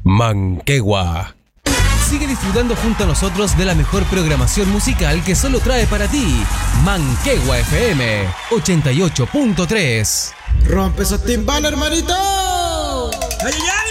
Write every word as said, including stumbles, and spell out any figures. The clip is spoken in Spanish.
Manquegua. Sigue disfrutando junto a nosotros de la mejor programación musical que solo trae para ti Manquegua F M ochenta y ocho punto tres. ¡Rompe esos timbales, hermanito! ¡Ay, ay, ay!